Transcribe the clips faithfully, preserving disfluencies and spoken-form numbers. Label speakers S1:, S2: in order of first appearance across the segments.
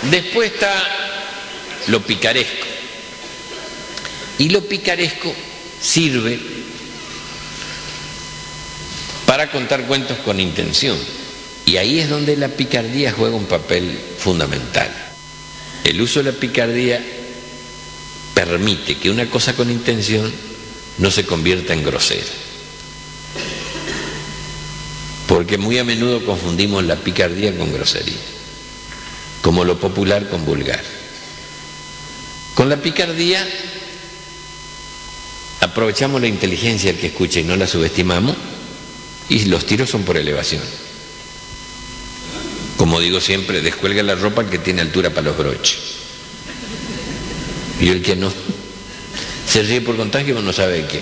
S1: Después está lo picaresco. Y lo picaresco sirve para contar cuentos con intención. Y ahí es donde la picardía juega un papel fundamental. El uso de la picardía permite que una cosa con intención no se convierta en grosera. Porque muy a menudo confundimos la picardía con grosería, como lo popular con vulgar. Con la picardía aprovechamos la inteligencia del que escucha y no la subestimamos, y los tiros son por elevación. Como digo siempre, descuelga la ropa el que tiene altura para los broches. Y el que no se ríe por contagio no sabe de qué.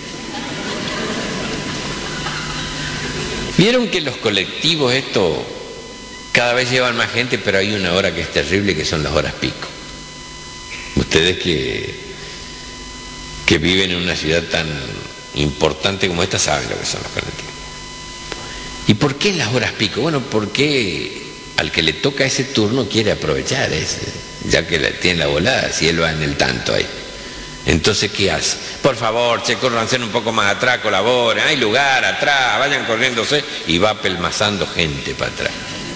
S1: Vieron que los colectivos esto cada vez llevan más gente, pero hay una hora que es terrible, que son las horas pico. Ustedes que, que viven en una ciudad tan importante como esta saben lo que son los colectivos. ¿Y por qué las horas pico? Bueno, porque al que le toca ese turno quiere aprovechar ese, ya que tiene la volada, si él va en el tanto ahí. Entonces, ¿qué hace? Por favor, che, córranse un poco más atrás, colaboren, hay lugar atrás, vayan corriéndose, y va pelmazando gente para atrás.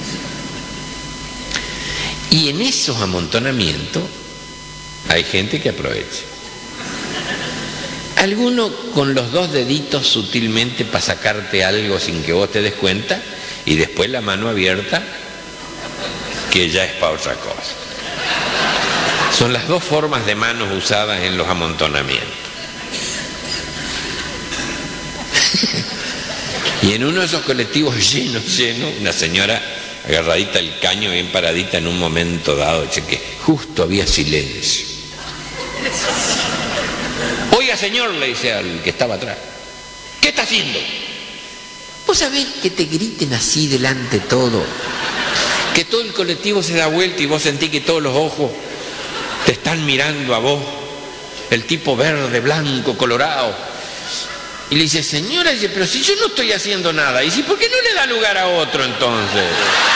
S1: Y en esos amontonamientos hay gente que aprovecha. Alguno con los dos deditos sutilmente para sacarte algo sin que vos te des cuenta, y después la mano abierta, que ya es para otra cosa. Son las dos formas de manos usadas en los amontonamientos. Y en uno de esos colectivos llenos, llenos, una señora agarradita el caño, bien paradita en un momento dado, que justo había silencio. Oiga, señor, le dice al que estaba atrás, ¿qué está haciendo? ¿Vos sabés que te griten así delante todo? Que todo el colectivo se da vuelta y vos sentís que todos los ojos te están mirando a vos, el tipo verde, blanco, colorado. Y le dice, señora, pero si yo no estoy haciendo nada. Y dice, ¿por qué no le da lugar a otro entonces?